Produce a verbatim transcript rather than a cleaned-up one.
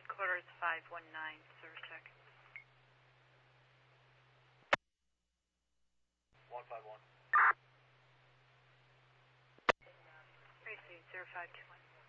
headquarters five one nine, service check. one five one. Receive zero five two one.